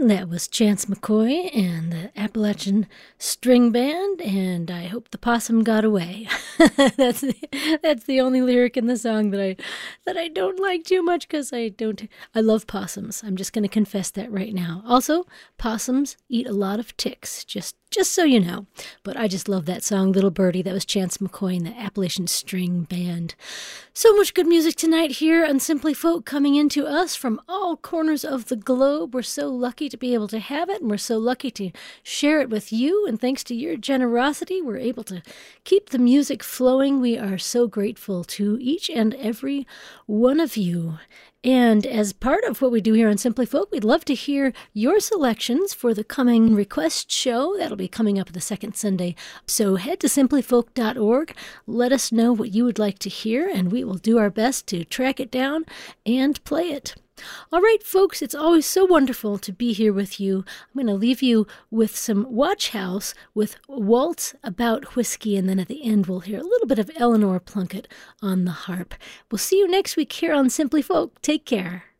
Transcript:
And that was Chance McCoy and the Appalachian String Band, and I hope the possum got away. that's the only lyric in the song that I don't like too much because I love possums. I'm just going to confess that right now. Also, possums eat a lot of ticks, just so you know. But I just love that song, Little Birdie. That was Chance McCoy and the Appalachian String Band. So much good music tonight here on Simply Folk, coming into us from all corners of the globe. We're so lucky to be able to have it, and we're so lucky to share it with you. And thanks to your generosity, we're able to keep the music flowing. We are so grateful to each and every one of you. And as part of what we do here on Simply Folk, we'd love to hear your selections for the coming request show. That'll be coming up the second Sunday. So head to simplyfolk.org. Let us know what you would like to hear, and we will do our best to track it down and play it. All right, folks, it's always so wonderful to be here with you. I'm going to leave you with some Watch House with Waltz About Whiskey, and then at the end we'll hear a little bit of Eleanor Plunkett on the harp. We'll see you next week here on Simply Folk. Take care.